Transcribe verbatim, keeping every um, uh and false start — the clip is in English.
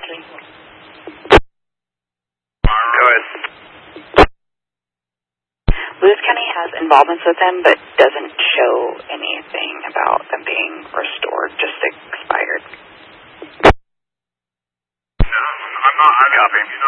Ashley. Go ahead. Lewis County has involvements with them, but doesn't show anything about them being restored, just expired. No, I'm not. I'm copying.